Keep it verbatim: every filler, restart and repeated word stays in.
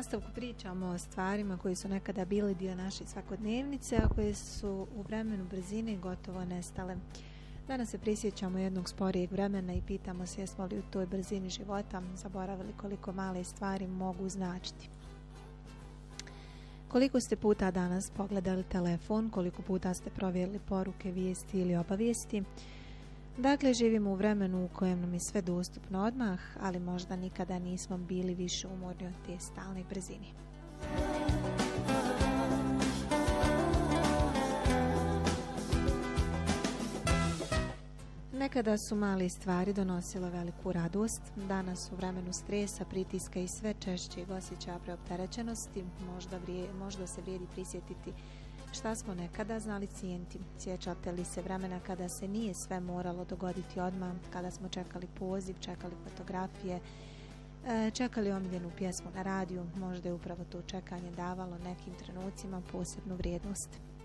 nastavku pričamo o stvarima koji su nekada bili dio naše svakodnevnice, a koje su u vremenu brzine gotovo nestale. Danas se prisjećamo jednog sporijeg vremena i pitamo se jesmo li u toj brzini života zaboravili koliko male stvari mogu značiti. Koliko ste puta danas pogledali telefon, koliko puta ste provjerili poruke, vijesti ili obavijesti. Dakle, živimo u vremenu u kojem nam je sve dostupno odmah, ali možda nikada nismo bili više umorni od te stalne brzine. Nekada su male stvari donosile veliku radost. Danas u vremenu stresa, pritiska i sve češćeg osjećaja preopterećenosti možda, vrije, možda se vrijedi prisjetiti šta smo nekada znali cijeniti. Sjećate li se vremena kada se nije sve moralo dogoditi odmah, kada smo čekali poziv, čekali fotografije, čekali omiljenu pjesmu na radiju? Možda je upravo to čekanje davalo nekim trenucima posebnu vrijednost.